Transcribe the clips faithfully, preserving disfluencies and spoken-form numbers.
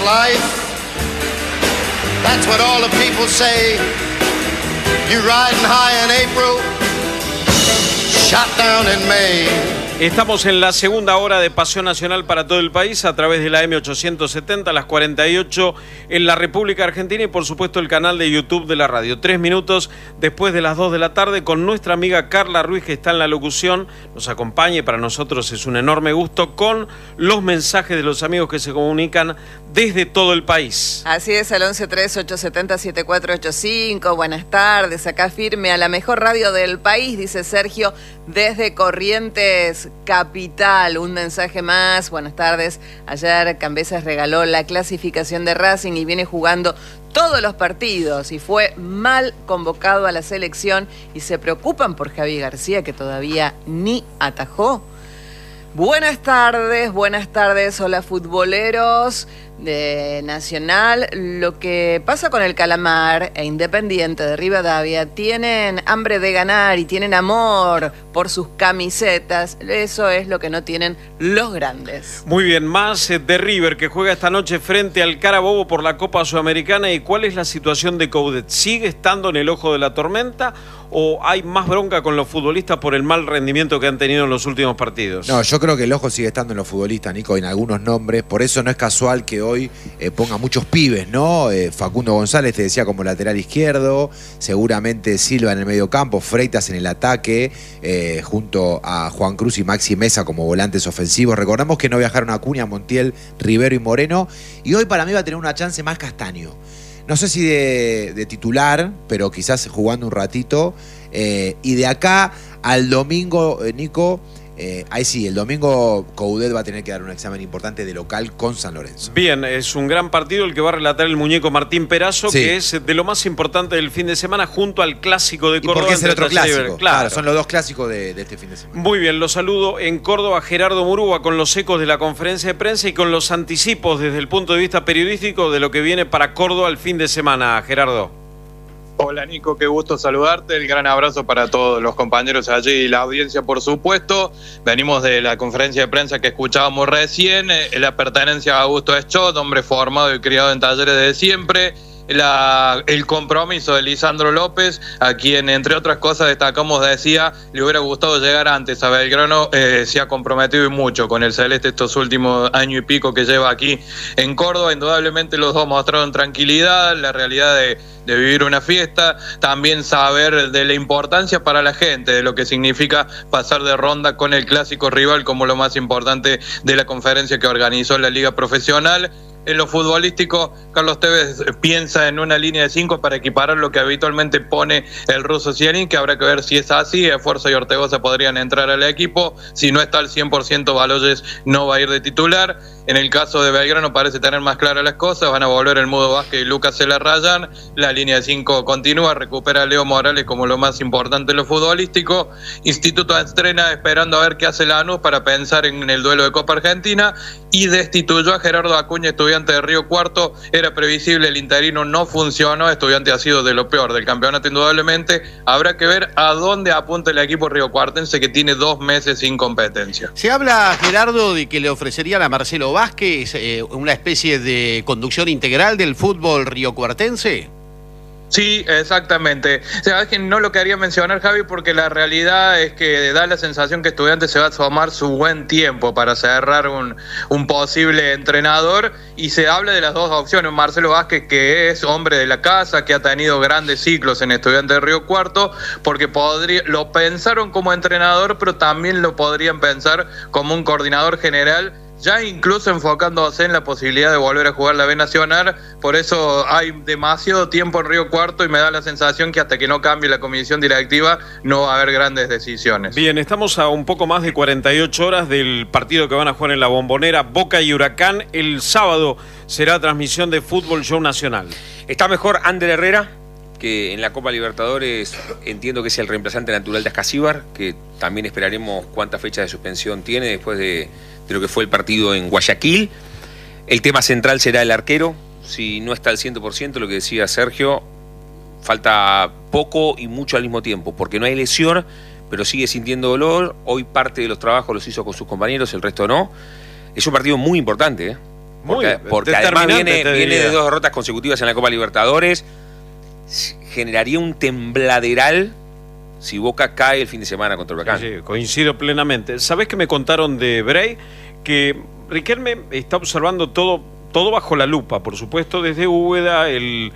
life. That's what all the people say. You riding high in April, shot down in May. Estamos en la segunda hora de Pasión Nacional para todo el país a través de la eme ochocientos setenta, las cuarenta y ocho en la República Argentina y por supuesto el canal de YouTube de la radio. Tres minutos después de las dos de la tarde con nuestra amiga Carla Ruiz, que está en la locución, nos acompaña y para nosotros es un enorme gusto con los mensajes de los amigos que se comunican desde todo el país. Así es, al once tres ocho siete cero siete cuatro ocho cinco. Buenas tardes, acá firme a la mejor radio del país, dice Sergio, desde Corrientes Capital. Un mensaje más, buenas tardes. Ayer Cambeses regaló la clasificación de Racing y viene jugando todos los partidos y fue mal convocado a la selección y se preocupan por Javi García, que todavía ni atajó. Buenas tardes, buenas tardes, hola futboleros de Nacional. Lo que pasa con el Calamar e Independiente de Rivadavia, tienen hambre de ganar y tienen amor por sus camisetas. Eso es lo que no tienen los grandes. Muy bien, más de River, que juega esta noche frente al Carabobo por la Copa Sudamericana. ¿Y cuál es la situación de Coudet? ¿Sigue estando en el ojo de la tormenta o hay más bronca con los futbolistas por el mal rendimiento que han tenido en los últimos partidos? No, yo creo que el ojo sigue estando en los futbolistas, Nico, en algunos nombres. Por eso no es casual que hoy eh, ponga muchos pibes, ¿no? Eh, Facundo González, te decía, como lateral izquierdo. Seguramente Silva en el medio campo, Freitas en el ataque, eh, junto a Juan Cruz y Maxi Mesa como volantes ofensivos. Recordamos que no viajaron Acuña, Montiel, Rivero y Moreno. Y hoy para mí va a tener una chance más Castaño. No sé si de, de titular, pero quizás jugando un ratito. Eh, y de acá al domingo, eh, Nico, eh, ahí sí, el domingo Coudet va a tener que dar un examen importante de local con San Lorenzo. Bien, es un gran partido el que va a relatar el muñeco Martín Perazo, sí, que es de lo más importante del fin de semana junto al clásico de Córdoba. ¿Y por qué es el otro clásico? Claro. Claro, son los dos clásicos de, de este fin de semana. Muy bien, lo saludo en Córdoba Gerardo Murúa con los ecos de la conferencia de prensa y con los anticipos desde el punto de vista periodístico de lo que viene para Córdoba el fin de semana. Gerardo. Hola Nico, qué gusto saludarte, el gran abrazo para todos los compañeros allí y la audiencia por supuesto. Venimos de la conferencia de prensa que escuchábamos recién, eh, la pertenencia a Augusto Eschot, hombre formado y criado en Talleres de siempre. La, el compromiso de Lisandro López, a quien entre otras cosas destacamos, decía, le hubiera gustado llegar antes a Belgrano, eh, se ha comprometido y mucho con el Celeste estos últimos años y pico que lleva aquí en Córdoba. Indudablemente los dos mostraron tranquilidad, la realidad de, de vivir una fiesta, también saber de la importancia para la gente, de lo que significa pasar de ronda con el clásico rival como lo más importante de la conferencia que organizó la Liga Profesional. En lo futbolístico, Carlos Tevez piensa en una línea de cinco para equiparar lo que habitualmente pone el ruso Zierin, que habrá que ver si es así. Esfuerzo y Ortegoza podrían entrar al equipo. Si no está al cien por ciento, Baloyes no va a ir de titular. En el caso de Belgrano parece tener más claras las cosas. Van a volver el Mudo Vázquez y Lucas Celarrayán. La línea de cinco continúa. Recupera a Leo Morales como lo más importante en lo futbolístico. Instituto entrena esperando a ver qué hace Lanús para pensar en el duelo de Copa Argentina. Y destituyó a Gerardo Acuña, estudiante de Río Cuarto. Era previsible, el interino no funcionó. Estudiante ha sido de lo peor del campeonato indudablemente. Habrá que ver a dónde apunta el equipo riocuartense, que tiene dos meses sin competencia. Se habla, Gerardo, de que le ofrecerían a Marcelo Vázquez eh, una especie de conducción integral del fútbol riocuartense. Sí, exactamente. Sabes que no lo quería mencionar, Javi, porque la realidad es que da la sensación que Estudiantes se va a tomar su buen tiempo para cerrar un, un posible entrenador, y se habla de las dos opciones. Marcelo Vázquez, que es hombre de la casa, que ha tenido grandes ciclos en Estudiantes de Río Cuarto, porque podría, lo pensaron como entrenador, pero también lo podrían pensar como un coordinador general, ya incluso enfocándose en la posibilidad de volver a jugar la B Nacional. Por eso hay demasiado tiempo en Río Cuarto y me da la sensación que hasta que no cambie la comisión directiva no va a haber grandes decisiones. Bien, estamos a un poco más de cuarenta y ocho horas del partido que van a jugar en la Bombonera, Boca y Huracán. El sábado será transmisión de Fútbol Show Nacional. Está mejor Ander Herrera, que en la Copa Libertadores entiendo que es el reemplazante natural de Ascasíbar, que también esperaremos cuántas fechas de suspensión tiene después de, de lo que fue el partido en Guayaquil. El tema central será el arquero. Si no está al cien por ciento, lo que decía Sergio, falta poco y mucho al mismo tiempo, porque no hay lesión, pero sigue sintiendo dolor. Hoy parte de los trabajos los hizo con sus compañeros, el resto no. Es un partido muy importante, ¿eh? Porque, Muy porque además determinante, viene, te viene diría. de dos derrotas consecutivas en la Copa Libertadores. Generaría un tembladeral si Boca cae el fin de semana contra el Huracán. Sí, sí, coincido plenamente. ¿Sabés que me contaron de Bray? Que Riquelme está observando todo, todo bajo la lupa, por supuesto, desde Úbeda, el,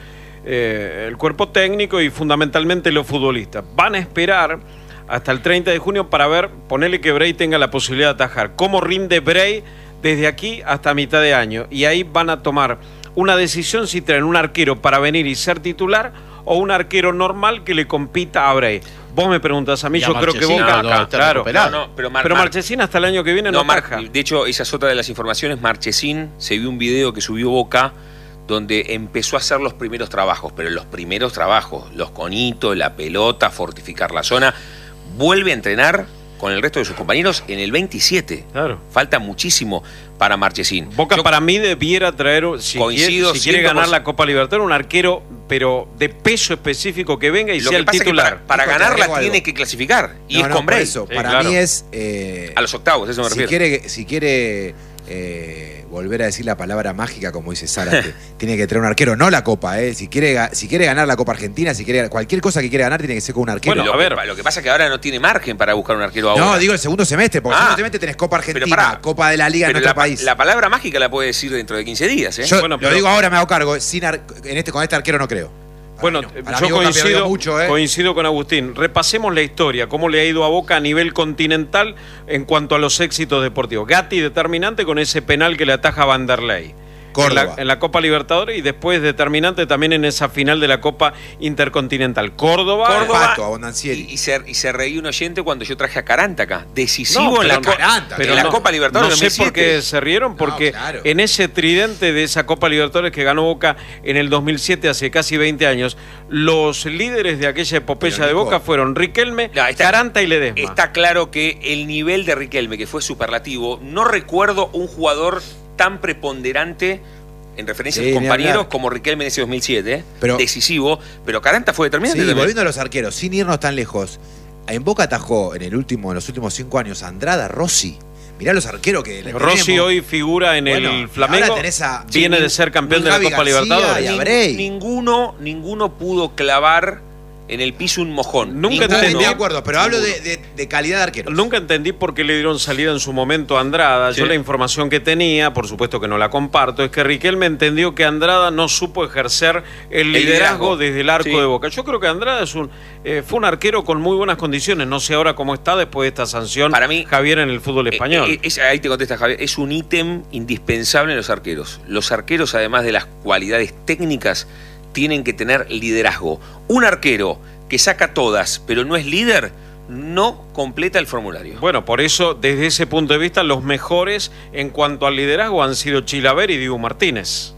eh, el cuerpo técnico y fundamentalmente los futbolistas. Van a esperar hasta el treinta de junio para ver, ponerle que Bray tenga la posibilidad de atajar. ¿Cómo rinde Bray desde aquí hasta mitad de año? Y ahí van a tomar una decisión si traen un arquero para venir y ser titular o un arquero normal que le compita a Bray. Vos me preguntás a mí, Y a yo creo que Marchesín, Boca no, acá, está claro. recuperado. No, no, pero Mar- Pero Mar- Marchesín hasta el año que viene no, No, Mar- ataja. de hecho, esa es otra de las informaciones. Marchesín, se vio un video que subió Boca donde empezó a hacer los primeros trabajos, pero los primeros trabajos, los conitos, la pelota, fortificar la zona, vuelve a entrenar con el resto de sus compañeros en el veintisiete. Claro. Falta muchísimo para Marchesín. Boca Yo- para mí debiera traer, si, Coincido quiere, si quiere cien por ganar ciento. la Copa Libertadores, un arquero, pero de peso específico que venga y Lo sea que el pasa es que titular. para, para Nico, te ganarla agrego tiene algo. que clasificar. Y No, es no, con por Bray. eso, Sí, para claro. mí es... eh, A los octavos, eso me si refiero. quiere, si quiere eh, volver a decir la palabra mágica, como dice Zárate, tiene que traer un arquero, no la Copa, ¿eh? Si quiere, ga- si quiere ganar la Copa Argentina, si quiere cualquier cosa que quiere ganar, tiene que ser con un arquero. Bueno, lo, a ver. que, lo que pasa es que ahora no tiene margen para buscar un arquero ahora. no, digo el segundo semestre, porque Ah. el segundo semestre tenés Copa Pero Argentina, pará. Copa de la Liga en Pero nuestro la, país. la palabra mágica la puede decir dentro de quince días, ¿eh? Yo Bueno, lo pero- digo ahora, me hago cargo, sin ar- en este, con este arquero no creo. Para Bueno, mí no. Para yo mí Boca perdió coincido, mucho, ¿eh? coincido con Agustín. Repasemos la historia, cómo le ha ido a Boca a nivel continental en cuanto a los éxitos deportivos. Gatti determinante con ese penal que le ataja a Vanderlei. Córdoba. En la, en la Copa Libertadores y después determinante también en esa final de la Copa Intercontinental. Córdoba. Córdoba Pato, Abondancieri. y, y se, y se reí un oyente cuando yo traje a Caranta acá. Decisivo No, en la, pero co- Caranta, en la no- Copa Libertadores No sé por dos mil siete. qué se rieron, porque claro. en ese tridente de esa Copa Libertadores que ganó Boca en el dos mil siete, hace casi veinte años, los líderes de aquella epopeya Pero, de Nico, Boca fueron Riquelme, No, está- Caranta y Ledesma. Está claro que el nivel de Riquelme, que fue superlativo, no recuerdo un jugador tan preponderante en referencia Sí, a sus ni compañeros hablar. como Riquelme en ese dos mil siete, ¿eh? Pero- decisivo, pero Caranta fue determinante Sí, también. volviendo a los arqueros, sin irnos tan lejos. En Boca atajó en el último, en los últimos cinco años Andrada, Rossi. Mirá los arqueros que le Rossi tenemos. hoy figura en Bueno, el Flamengo, ahora tenés a- viene sí, de ser campeón de la Javi Copa García Libertadores. y a Nin- Bray. Ninguno, ninguno pudo clavar en el piso un mojón. Nunca Ninguno. Estoy entendí. de acuerdo, pero hablo Ninguno. de, de- de calidad de arqueros. Nunca entendí por qué le dieron salida en su momento a Andrada. Yo Sí. la información que tenía, por supuesto que no la comparto, es que Riquelme entendió que Andrada no supo ejercer el liderazgo, liderazgo. desde el arco Sí. de Boca. Yo creo que Andrada es un, eh, fue un arquero con muy buenas condiciones. No sé ahora cómo está después de esta sanción Para mí, Javier en el fútbol español. Eh, eh, es- ahí te contesta Javier, es un ítem indispensable en los arqueros. Los arqueros, además de las cualidades técnicas, tienen que tener liderazgo. Un arquero que saca todas, pero no es líder, no completa el formulario. Bueno, por eso, desde ese punto de vista, los mejores en cuanto al liderazgo han sido Chilaver y Dibu Martínez.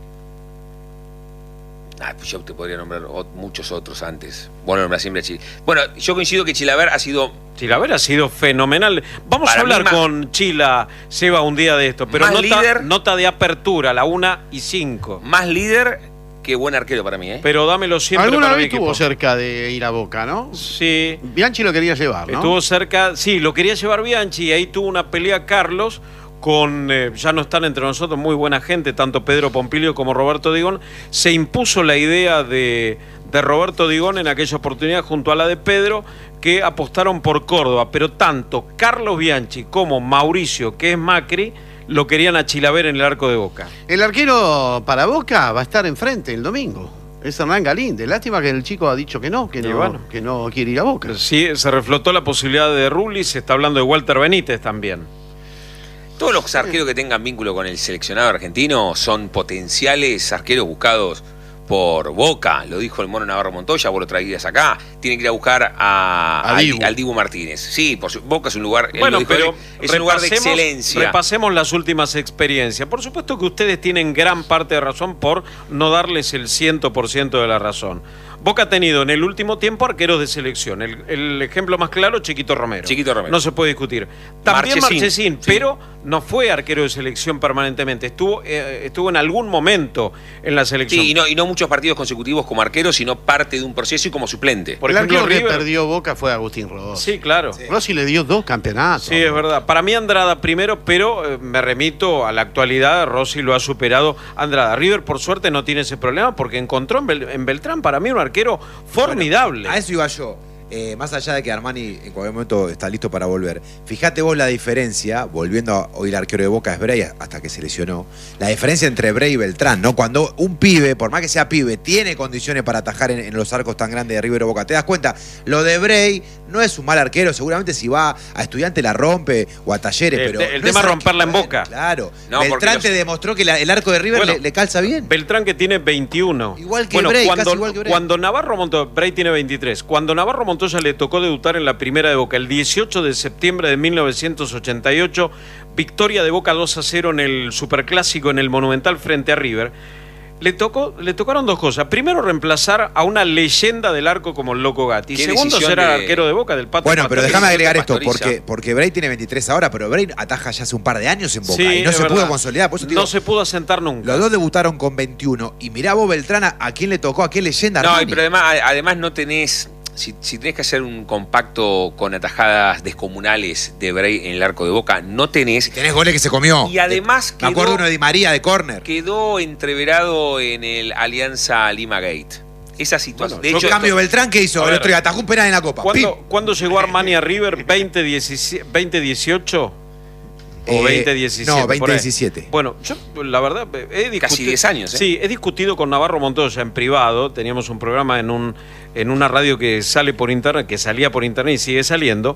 Ah, pues yo te podría nombrar ot- muchos otros antes. Bueno, nombrar siempre a Chile. Bueno, yo coincido que Chilaver ha sido Chilaver ha sido fenomenal. Vamos Para a hablar mí, ma- con Chila, Seba, un día de esto. Pero Más nota, líder. nota de apertura, la una y cinco. más líder que buen arquero para mí, ¿eh? Pero dámelo siempre Alguna para mi vez equipo. estuvo cerca de ir a Boca, ¿no? Sí, Bianchi lo quería llevar, ¿no? estuvo cerca. Sí, lo quería llevar Bianchi y ahí tuvo una pelea Carlos con, eh, ya no están entre nosotros, muy buena gente, tanto Pedro Pompilio como Roberto Digón. Se impuso la idea de, de Roberto Digón en aquella oportunidad junto a la de Pedro, que apostaron por Córdoba, pero tanto Carlos Bianchi como Mauricio, que es Macri, lo querían a Chilaver en el arco de Boca. El arquero para Boca va a estar enfrente el domingo. Es Hernán Galíndez. Lástima que el chico ha dicho que no, que Y no, bueno. que no quiere ir a Boca. Sí, se reflotó la posibilidad de Rulli, se está hablando de Walter Benítez también. Todos los arqueros que tengan vínculo con el seleccionado argentino son potenciales arqueros buscados por Boca, lo dijo el Mono Navarro Montoya, vos lo traías acá, tienen que ir a buscar a, A al- Dibu. al Dibu Martínez. Sí, por su- Boca es un lugar, él Bueno, lo dijo pero él, es un lugar de repasemos- excelencia. Repasemos las últimas experiencias. Por supuesto que ustedes tienen gran parte de razón por no darles el cien por ciento de la razón. Boca ha tenido en el último tiempo arqueros de selección. El, el ejemplo más claro, Chiquito Romero. Chiquito Romero. No se puede discutir. También Marchesín, Marchesín, sí. pero no fue arquero de selección permanentemente. Estuvo, eh, estuvo en algún momento en la selección. Sí, y no, y no muchos partidos consecutivos como arquero, sino parte de un proceso y como suplente. Por el ejemplo, arquero que River- perdió Boca fue Agustín Rossi. Sí, claro. Rossi le dio dos campeonatos. Sí, es verdad. Para mí Andrada primero, pero eh, me remito a la actualidad. Rossi lo ha superado Andrada. River, por suerte, no tiene ese problema porque encontró en, Bel- en Beltrán, para mí, un arquero formidable. A eso iba yo. Eh, más allá de que Armani en cualquier momento está listo para volver. Fíjate vos la diferencia, volviendo a hoy el arquero de Boca es Bray, hasta que se lesionó. La diferencia entre Bray y Beltrán, ¿no? Cuando un pibe, por más que sea pibe, tiene condiciones para atajar en, en los arcos tan grandes de River o Boca. ¿Te das cuenta? Lo de Bray no es un mal arquero. Seguramente si va a Estudiante la rompe o a Talleres, El pero. te- el no tema es es romperla en arquero, Boca. Claro. No, porque Beltrán los- te demostró que la- el arco de River Bueno, le, le calza bien. Beltrán que tiene veintiuno. Igual que bueno, Bray, cuando, casi igual que Bray. Cuando Navarro Montoya, Bray tiene veintitrés. Cuando Navarro Montoya le tocó debutar en la primera de Boca, el dieciocho de septiembre de mil novecientos ochenta y ocho, victoria de Boca dos a cero en el Superclásico en el Monumental frente a River. Le, tocó, le tocaron dos cosas. Primero, reemplazar a una leyenda del arco como el Loco Gatti. Y Qué segundo, decisión ser de- arquero de Boca, del Pato. Bueno, pero Pastoriza. déjame agregar esto, Pastoriza. porque, porque Bray tiene veintitrés ahora, pero Bray ataja ya hace un par de años en Boca Sí, y no es se verdad. pudo consolidar. Por eso te digo, No se pudo asentar nunca. los dos debutaron con veintiuno. Y mirá vos, Beltrán, a, a quién le tocó, a qué leyenda. No, Armani. pero además, además no tenés. Si, si tenés que hacer un compacto con atajadas descomunales de Bray en el arco de Boca, no tenés. Tenés goles que se comió. Y además Me quedó, acuerdo uno de Di María de córner. quedó entreverado en el Alianza Lima Gate. Esa situación. Bueno, de Yo hecho, cambio Beltrán, ¿qué hizo? A El ver. otro día atajó un penal en la Copa. ¿Cuándo, ¡Pim! ¿Cuándo llegó Armani a River? ¿veinte dieciocho? ¿O Eh, veinte diecisiete? no, por veinte ahí. diecisiete. Bueno, yo la verdad he discutido. Casi diez años, ¿eh? Sí, he discutido con Navarro Montoya en privado. Teníamos un programa en un en una radio que sale por internet, que salía por internet y sigue saliendo.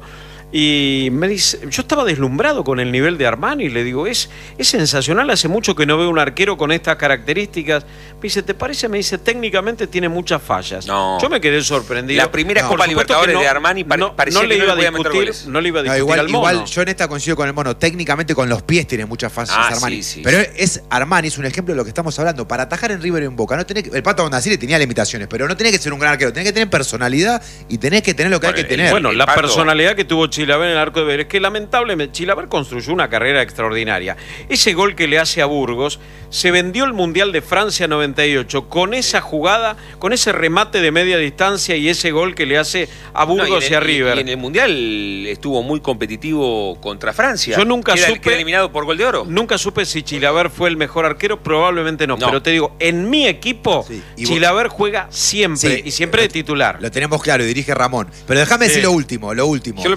Y me dice, yo estaba deslumbrado con el nivel de Armani y le digo, es, es sensacional, hace mucho que no veo un arquero con estas características. Me dice, ¿te parece? Me dice, técnicamente tiene muchas fallas. No. Yo me quedé sorprendido. La primera Por Copa supuesto Libertadores que no- de Armani pare- no, parecía no le que no iba le a podía meter discutir, goles. no le iba a No, discutir igual, al mono. igual yo en esta coincido con el mono. Técnicamente con los pies tiene muchas fallas Ah, Armani. sí, sí, pero sí. es Armani, es un ejemplo de lo que estamos hablando. Para atajar en River y en Boca, no tenés que- el Pato Bondacieri tenía limitaciones, pero no tenés que ser un gran arquero, tenés que tener personalidad y tenés que tener lo que Bueno, hay que el- tener. Bueno, el la Pato- personalidad que tuvo Chilaver en el arco de Vélez, que lamentablemente Chilaver construyó una carrera extraordinaria. Ese gol que le hace a Burgos, se vendió el Mundial de Francia noventa y ocho con esa jugada, con ese remate de media distancia y ese gol que le hace a No, Burgos y, y, en a el, River. y en el Mundial estuvo muy competitivo contra Francia. Yo nunca Queda- supe- queda eliminado por gol de oro. Nunca supe si Chilaver fue el mejor arquero, probablemente no, No. pero te digo, en mi equipo, Sí, y vos- Chilaver juega siempre Sí, y siempre de titular. Lo tenemos claro y dirige Ramón. Pero déjame Sí. decir lo último, lo último. Yo